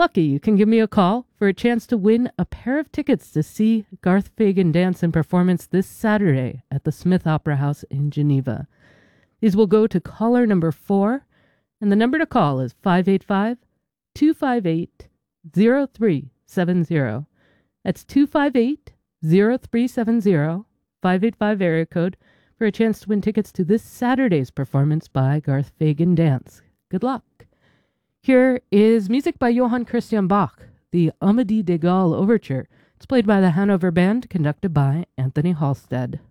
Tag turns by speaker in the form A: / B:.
A: lucky, you can give me a call for a chance to win a pair of tickets to see Garth Fagan dance in performance this Saturday at the Smith Opera House in Geneva. These will go to caller number 4, and the number to call is 585-258-0370. That's 258-0370, 585 area code, for a chance to win tickets to this Saturday's performance by Garth Fagan Dance. Good luck. Here is music by Johann Christian Bach, the Amédée de Gaulle Overture. It's played by the Hanover Band, conducted by Anthony Halstead.